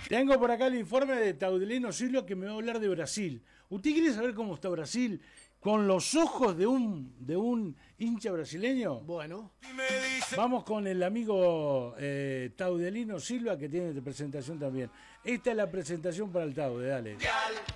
Tengo por acá el informe de Taudelino Silva que me va a hablar de Brasil. ¿Usted quiere saber cómo está Brasil con los ojos de un hincha brasileño? Bueno. Vamos con el amigo Taudelino Silva que tiene presentación también. Esta es la presentación para el Taude, dale.